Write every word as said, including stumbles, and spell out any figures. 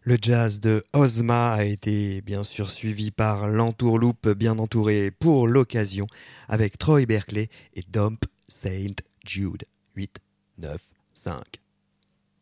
Le jazz de Ozma a été bien sûr suivi par l'entourloupe bien entouré pour l'occasion avec Troy Berkeley et Dump Saint Jude. huit, neuf, cinq.